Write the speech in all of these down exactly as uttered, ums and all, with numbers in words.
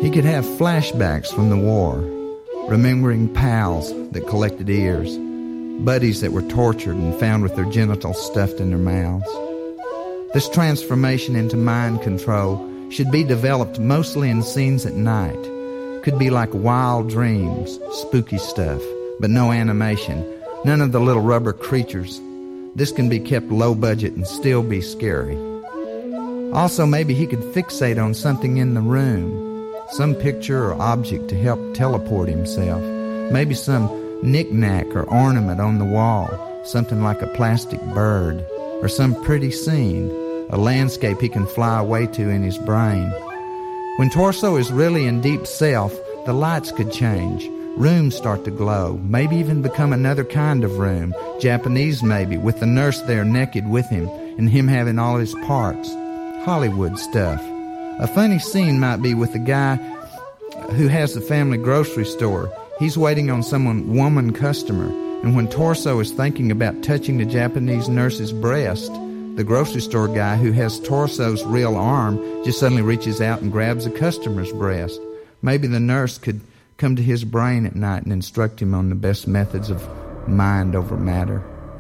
He could have flashbacks from the war, remembering pals that collected ears, buddies that were tortured and found with their genitals stuffed in their mouths. This transformation into mind control should be developed mostly in scenes at night. Could be like wild dreams, spooky stuff, but no animation, none of the little rubber creatures. This can be kept low budget and still be scary. Also, maybe he could fixate on something in the room, some picture or object to help teleport himself. Maybe some knick-knack or ornament on the wall, something like a plastic bird, or some pretty scene, a landscape he can fly away to in his brain. When Torso is really in deep self, the lights could change. Rooms start to glow, maybe even become another kind of room, Japanese maybe, with the nurse there naked with him, and him having all his parts. Hollywood stuff. A funny scene might be with the guy who has the family grocery store. He's waiting on some woman customer, and when Torso is thinking about touching the Japanese nurse's breast, the grocery store guy who has Torso's real arm just suddenly reaches out and grabs the customer's breast. Maybe the nurse could come to his brain at night and instruct him on the best methods of mind over matter.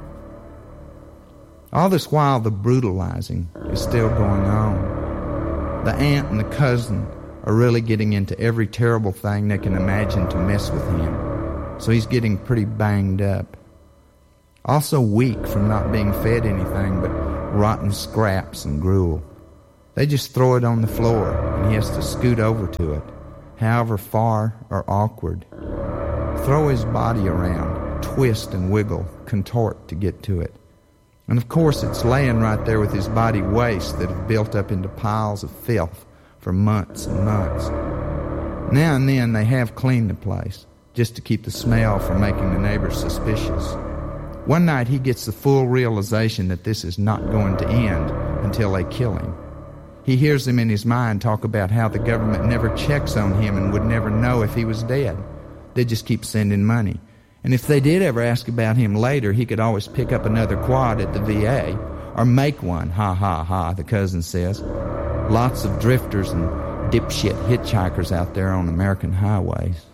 All this while, the brutalizing is still going on. The aunt and the cousin are really getting into every terrible thing they can imagine to mess with him, so he's getting pretty banged up. Also weak from not being fed anything but rotten scraps and gruel. They just throw it on the floor, and he has to scoot over to it, however far or awkward. Throw his body around, twist and wiggle, contort to get to it. And of course it's laying right there with his body waste that have built up into piles of filth for months and months. Now and then they have cleaned the place, just to keep the smell from making the neighbors suspicious. One night he gets the full realization that this is not going to end until they kill him. He hears them in his mind talk about how the government never checks on him and would never know if he was dead. They just keep sending money. And if they did ever ask about him later, he could always pick up another quad at the V A, or make one, ha ha ha, the cousin says. Lots of drifters and dipshit hitchhikers out there on American highways.